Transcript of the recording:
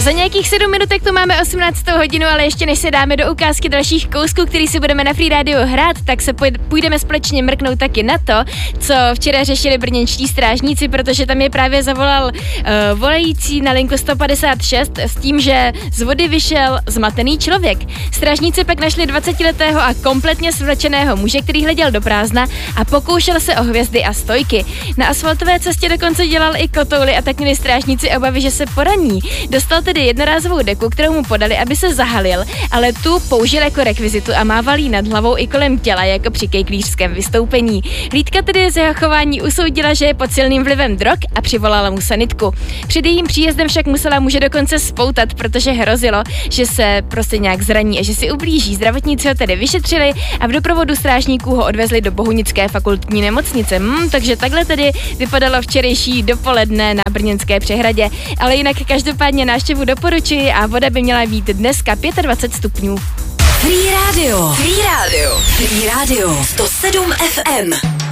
Za nějakých 7 minutek tu máme 18. hodinu, ale ještě než se dáme do ukázky dalších kousků, který si budeme na Free Radio hrát, tak se půjdeme společně mrknout taky na to, co včera řešili brněnští strážníci, protože tam je právě zavolal volající na linku 156 s tím, že z vody vyšel zmatený člověk. Strážníci pak našli 20letého a kompletně svlečeného muže, který hleděl do prázdna a pokoušel se o hvězdy a stojky. Na asfaltové cestě dokonce dělal i kotouly a tak měli strážníci obavy, že se poraní. Dostal tedy jednorázovou deku, kterou mu podali, aby se zahalil, ale tu použil jako rekvizitu a mával jí nad hlavou i kolem těla jako při kejklířském vystoupení. Hlídka tedy z jeho chování usoudila, že je pod silným vlivem drog a přivolala mu sanitku. Před jejím příjezdem však musela muže dokonce spoutat, protože hrozilo, že se prostě nějak zraní a že si ublíží. Zdravotníci ho tedy vyšetřili a v doprovodu strážníků ho odvezli do Bohunické fakultní nemocnice. Takže takhle tedy vypadalo včerejší dopoledne na brněnské přehradě. Ale jinak každopádně návštěvu doporučuji a voda by měla být dneska 25 stupňů. Free Radio. 107 FM.